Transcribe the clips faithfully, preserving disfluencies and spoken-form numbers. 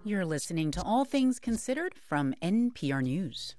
You're listening to All Things Considered from N P R News.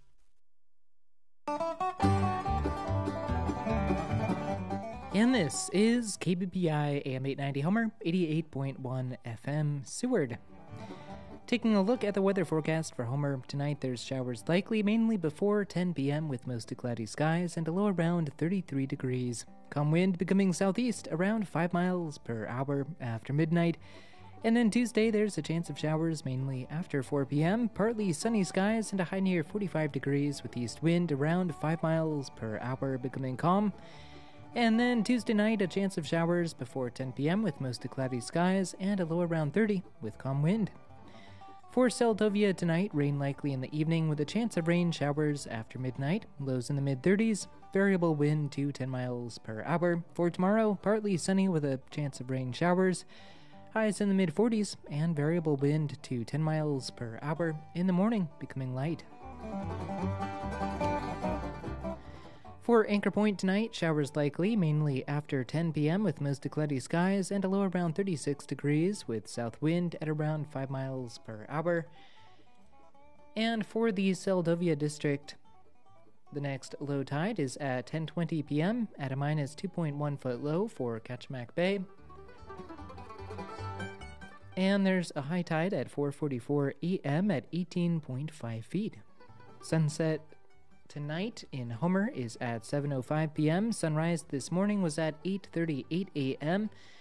And this is K B P I A M eight ninety Homer, eighty-eight point one F M Seward. Taking a look at the weather forecast for Homer, tonight there's showers likely mainly before ten p.m. with mostly cloudy skies and a low around thirty-three degrees. Calm wind becoming southeast around five miles per hour after midnight. And then Tuesday there's a chance of showers mainly after four p.m. Partly sunny skies and a high near forty-five degrees with east wind around five miles per hour becoming calm. And then Tuesday night, a chance of showers before ten p.m. with mostly cloudy skies and a low around thirty with calm wind. For Seldovia tonight, rain likely in the evening with a chance of rain showers after midnight, lows in the mid-thirties, variable wind to ten miles per hour. For tomorrow, partly sunny with a chance of rain showers, highs in the mid-forties, and variable wind to ten miles per hour in the morning, becoming light. For Anchor Point tonight, showers likely, mainly after ten p.m. with mostly cloudy skies and a low around thirty-six degrees with south wind at around five miles per hour. And for the Seldovia district, the next low tide is at ten twenty p.m. at a minus two point one foot low for Kachemak Bay. And there's a high tide at four forty-four a.m. at eighteen point five feet. Sunset tonight in Homer is at seven oh five p.m. Sunrise this morning was at eight thirty-eight a.m.